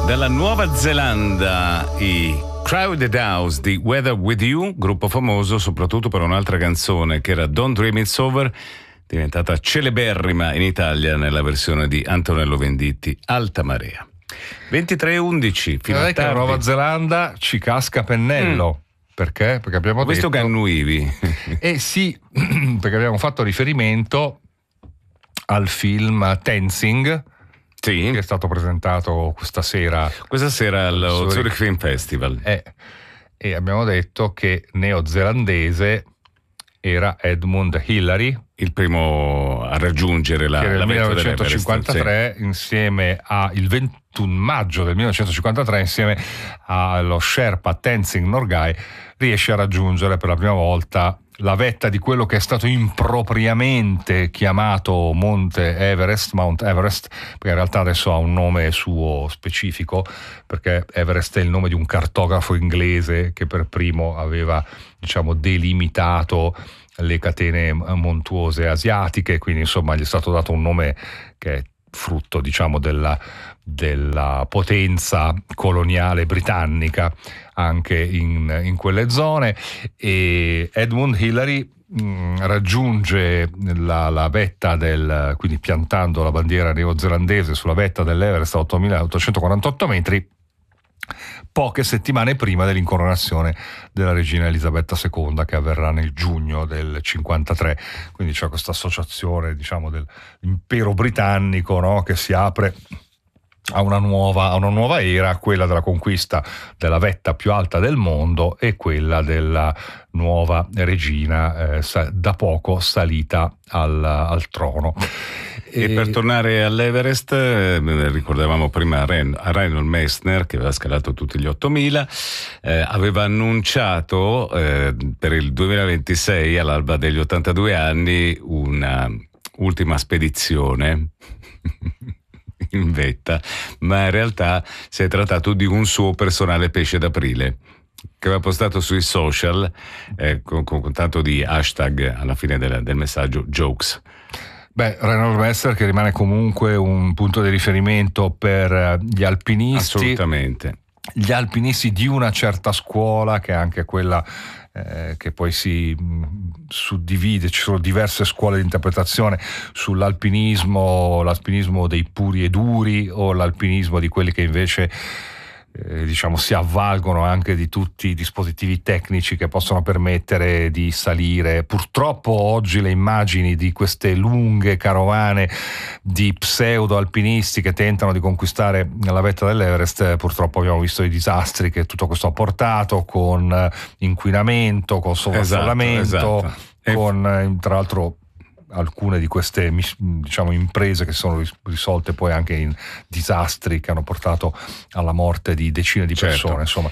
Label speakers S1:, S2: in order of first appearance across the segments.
S1: Dalla Nuova Zelanda, i Crowded House di Weather With You, gruppo famoso soprattutto per un'altra canzone che era Don't Dream It's Over, diventata celeberrima in Italia nella versione di Antonello Venditti, Alta Marea. 23:11 fino a tardi.
S2: Che la Nuova Zelanda ci casca a pennello. Perché? Perché abbiamo
S1: questo
S2: detto...
S1: che annuivi.
S2: Sì, perché abbiamo fatto riferimento al film Tenzing,
S1: sì,
S2: che è stato presentato questa sera
S1: allo Zurich Film Festival.
S2: E abbiamo detto che neozelandese era Edmund Hillary,
S1: il primo a raggiungere la
S2: nel
S1: vetta
S2: 1953, sì. Insieme a il 21 maggio del 1953, insieme allo Sherpa Tenzing Norgay, riesce a raggiungere per la prima volta la vetta di quello che è stato impropriamente chiamato Monte Everest, Mount Everest, perché in realtà adesso ha un nome suo specifico, perché Everest è il nome di un cartografo inglese che per primo aveva, diciamo, delimitato le catene montuose asiatiche, quindi insomma gli è stato dato un nome che è frutto, diciamo, della potenza coloniale britannica anche in quelle zone. E Edmund Hillary raggiunge la vetta quindi piantando la bandiera neozelandese sulla vetta dell'Everest a 8.848 metri, poche settimane prima dell'incoronazione della regina Elisabetta II, che avverrà nel giugno del 53. Quindi c'è questa associazione, diciamo, dell'impero britannico, no, che si apre a una nuova era, quella della conquista della vetta più alta del mondo e quella della nuova regina da poco salita al trono.
S1: E per tornare all'Everest, ricordavamo prima Reinhold Messner, che aveva scalato tutti gli 8000, aveva annunciato per il 2026, all'alba degli 82 anni, una ultima spedizione in vetta, ma in realtà si è trattato di un suo personale pesce d'aprile che aveva postato sui social con tanto di hashtag alla fine del messaggio, jokes.
S2: Reinhold Messner, che rimane comunque un punto di riferimento per gli alpinisti.
S1: Assolutamente.
S2: Gli alpinisti di una certa scuola, che è anche quella che poi si suddivide, ci sono diverse scuole di interpretazione sull'alpinismo, l'alpinismo dei puri e duri o l'alpinismo di quelli che invece diciamo si avvalgono anche di tutti i dispositivi tecnici che possono permettere di salire. Purtroppo oggi le immagini di queste lunghe carovane di pseudo alpinisti che tentano di conquistare la vetta dell'Everest, purtroppo abbiamo visto i disastri che tutto questo ha portato, con inquinamento, con sovraffollamento,
S1: esatto.
S2: con tra l'altro alcune di queste, diciamo, imprese che sono risolte poi anche in disastri che hanno portato alla morte di decine di persone. Insomma.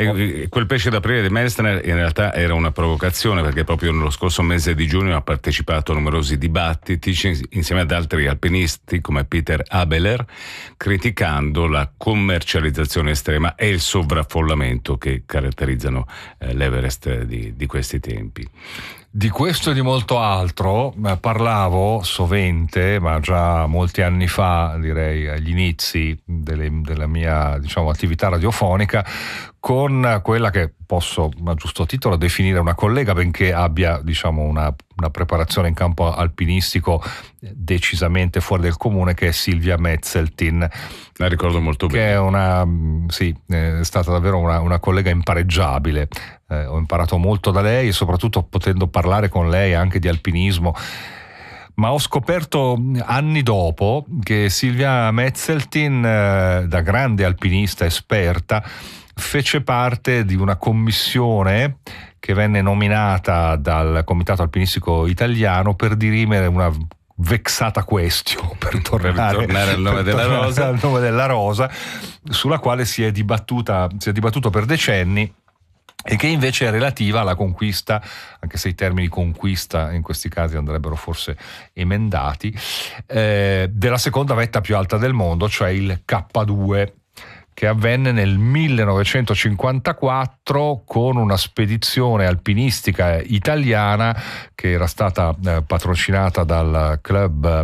S1: E quel pesce d'aprile di Messner in realtà era una provocazione, perché proprio nello scorso mese di giugno ha partecipato a numerosi dibattiti insieme ad altri alpinisti come Peter Abeler, criticando la commercializzazione estrema e il sovraffollamento che caratterizzano l'Everest di questi tempi.
S2: Di questo e di molto altro parlavo sovente, ma già molti anni fa, direi agli inizi della mia, diciamo, attività radiofonica, con quella che posso a giusto titolo definire una collega, benché abbia, diciamo, una preparazione in campo alpinistico decisamente fuori del comune, che è Silvia Metzeltin.
S1: La ricordo molto bene.
S2: Che è stata davvero una collega impareggiabile. Ho imparato molto da lei, e soprattutto potendo parlare con lei anche di alpinismo. Ma ho scoperto anni dopo che Silvia Metzeltin, da grande alpinista esperta, fece parte di una commissione che venne nominata dal Comitato Alpinistico Italiano per dirimere una vexata question, per tornare
S1: al nome
S2: della rosa, sulla quale si è dibattuto per decenni, e che invece è relativa alla conquista, anche se i termini conquista in questi casi andrebbero forse emendati, della seconda vetta più alta del mondo, cioè il K2, che avvenne nel 1954 con una spedizione alpinistica italiana che era stata patrocinata dal club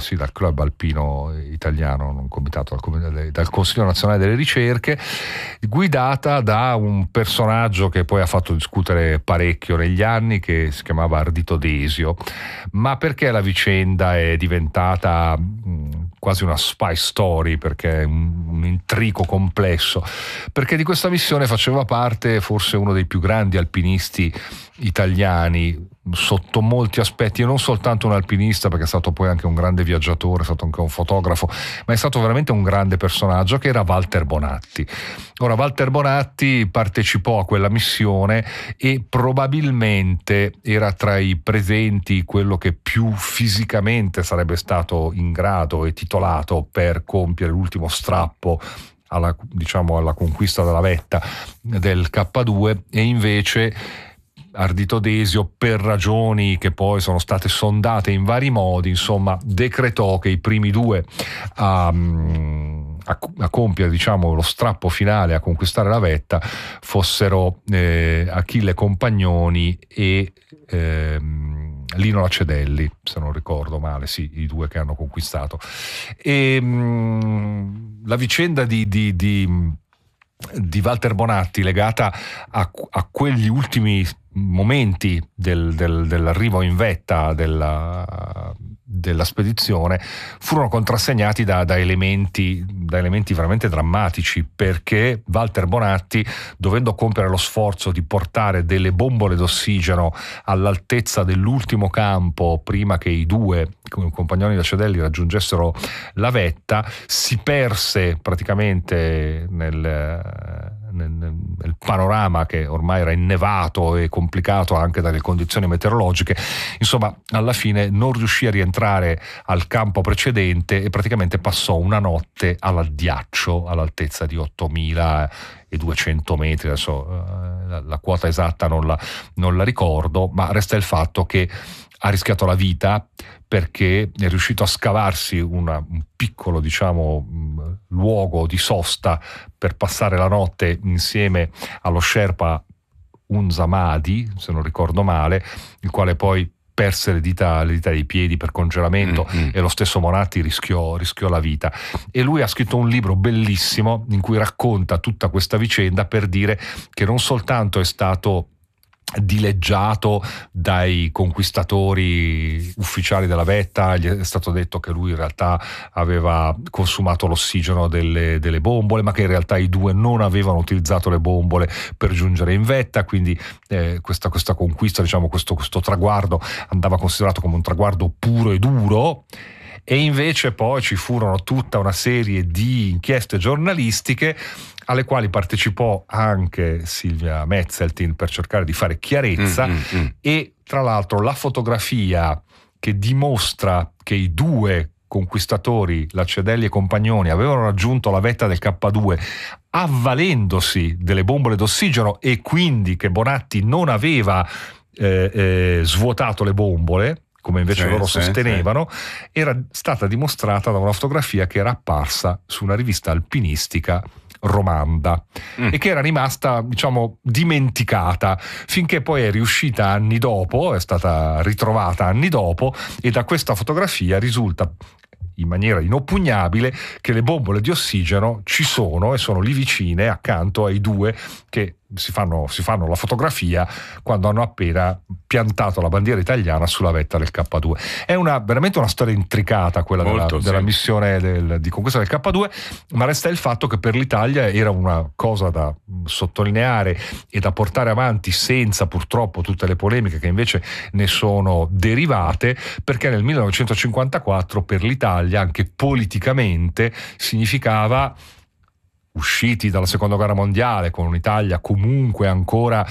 S2: alpino italiano, un comitato dal Consiglio Nazionale delle Ricerche, guidata da un personaggio che poi ha fatto discutere parecchio negli anni, che si chiamava Ardito Desio. Ma perché la vicenda è diventata quasi una spy story, perché è un intrigo complesso? Perché di questa missione faceva parte forse uno dei più grandi alpinisti italiani sotto molti aspetti, e non soltanto un alpinista, perché è stato poi anche un grande viaggiatore, è stato anche un fotografo, ma è stato veramente un grande personaggio, che era Walter Bonatti. Ora, Walter Bonatti partecipò a quella missione e probabilmente era tra i presenti quello che più fisicamente sarebbe stato in grado e titolato per compiere l'ultimo strappo alla conquista della vetta del K2, e invece Ardito Desio, per ragioni che poi sono state sondate in vari modi, insomma, decretò che i primi due a compiere lo strappo finale, a conquistare la vetta, fossero Achille Compagnoni e Lino Lacedelli, se non ricordo male, sì, i due che hanno conquistato. E la vicenda di Walter Bonatti, legata a quegli ultimi momenti dell'arrivo in vetta della spedizione, furono contrassegnati da elementi veramente drammatici, perché Walter Bonatti, dovendo compiere lo sforzo di portare delle bombole d'ossigeno all'altezza dell'ultimo campo prima che i due Compagnoni da Cedelli raggiungessero la vetta, si perse praticamente nel panorama, che ormai era innevato e complicato anche dalle condizioni meteorologiche. Insomma, alla fine non riuscì a rientrare al campo precedente e praticamente passò una notte all'addiaccio all'altezza di 8.200 metri. Adesso la quota esatta non la ricordo, ma resta il fatto che ha rischiato la vita perché è riuscito a scavarsi un piccolo luogo di sosta per passare la notte insieme allo Sherpa Unzamadi, se non ricordo male, il quale poi perse le dita dei piedi per congelamento, e lo stesso Bonatti rischiò la vita. E lui ha scritto un libro bellissimo in cui racconta tutta questa vicenda, per dire che non soltanto è stato dileggiato dai conquistatori ufficiali della vetta, gli è stato detto che lui in realtà aveva consumato l'ossigeno delle bombole, ma che in realtà i due non avevano utilizzato le bombole per giungere in vetta, quindi questa conquista, questo traguardo andava considerato come un traguardo puro e duro. E invece poi ci furono tutta una serie di inchieste giornalistiche alle quali partecipò anche Silvia Metzeltin per cercare di fare chiarezza. E tra l'altro la fotografia che dimostra che i due conquistatori, Lacedelli e Compagnoni, avevano raggiunto la vetta del K2 avvalendosi delle bombole d'ossigeno, e quindi che Bonatti non aveva svuotato le bombole, come invece loro sostenevano, era stata dimostrata da una fotografia che era apparsa su una rivista alpinistica romanda e che era rimasta dimenticata, finché poi è riuscita anni dopo, è stata ritrovata anni dopo, e da questa fotografia risulta in maniera inoppugnabile che le bombole di ossigeno ci sono, e sono lì vicine accanto ai due che si fanno la fotografia quando hanno appena piantato la bandiera italiana sulla vetta del K2. È veramente una storia intricata quella della missione di conquista del K2, ma resta il fatto che per l'Italia era una cosa da sottolineare e da portare avanti senza purtroppo tutte le polemiche che invece ne sono derivate, perché nel 1954 per l'Italia anche politicamente significava, usciti dalla seconda guerra mondiale con un'Italia comunque ancora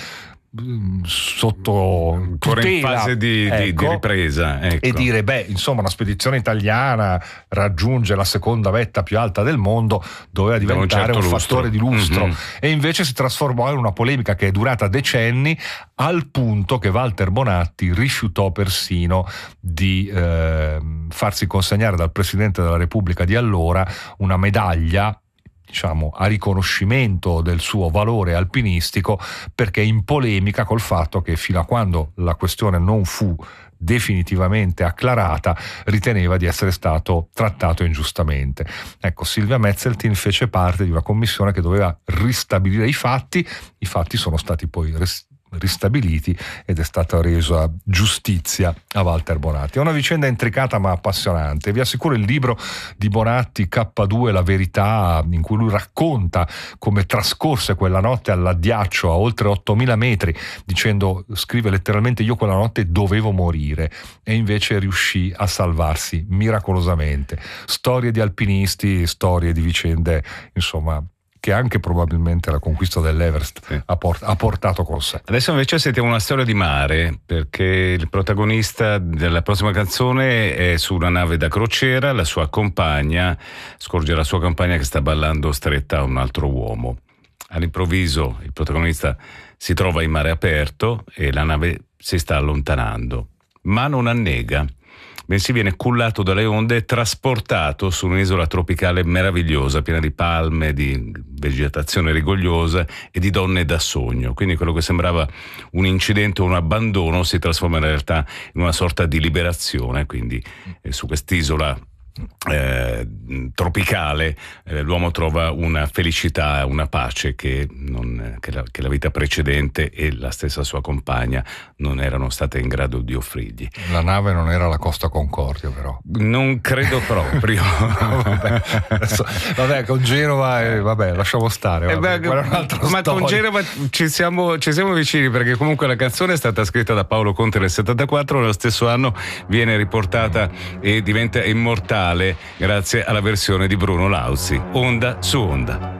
S2: sotto tutela,
S1: in fase di ripresa,
S2: e dire una spedizione italiana raggiunge la seconda vetta più alta del mondo, doveva diventare un fattore di lustro, e invece si trasformò in una polemica che è durata decenni, al punto che Walter Bonatti rifiutò persino di farsi consegnare dal Presidente della Repubblica di allora una medaglia diciamo, a riconoscimento del suo valore alpinistico, perché in polemica col fatto che fino a quando la questione non fu definitivamente acclarata riteneva di essere stato trattato ingiustamente. Ecco, Silvia Meszeltin fece parte di una commissione che doveva ristabilire i fatti sono stati poi ristabiliti ed è stata resa giustizia a Walter Bonatti. È una vicenda intricata ma appassionante. Vi assicuro il libro di Bonatti, K2, La verità, in cui lui racconta come trascorse quella notte all'addiaccio a oltre 8.000 metri, dicendo, scrive letteralmente: io quella notte dovevo morire e invece riuscì a salvarsi miracolosamente. Storie di alpinisti, storie di vicende, insomma, che anche probabilmente la conquista dell'Everest ha portato con sé.
S1: Adesso invece sentiamo una storia di mare, perché il protagonista della prossima canzone è su una nave da crociera, la sua compagna scorge la sua compagna che sta ballando stretta a un altro uomo. All'improvviso il protagonista si trova in mare aperto e la nave si sta allontanando, ma non annega, bensì viene cullato dalle onde e trasportato su un'isola tropicale meravigliosa, piena di palme, di vegetazione rigogliosa e di donne da sogno. Quindi quello che sembrava un incidente o un abbandono si trasforma in realtà in una sorta di liberazione. Quindi su quest'isola tropicale l'uomo trova una felicità, una pace che la vita precedente e la stessa sua compagna non erano state in grado di offrirgli.
S2: La nave non era la Costa Concordia, però
S1: Non credo proprio.
S2: vabbè, con Genova lasciamo stare,
S1: ma con Genova ci siamo vicini, perché comunque la canzone è stata scritta da Paolo Conte nel 74, nello stesso anno viene riportata e diventa immortale grazie alla versione di Bruno Lauzi, Onda su Onda.